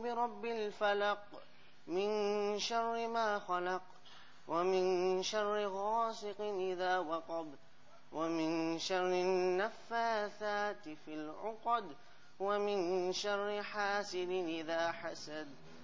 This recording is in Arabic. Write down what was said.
برب الفلق من شر ما خلق ومن شر غاسق إذا وقب ومن شر النفاثات في العقد ومن شر حاسد إذا حسد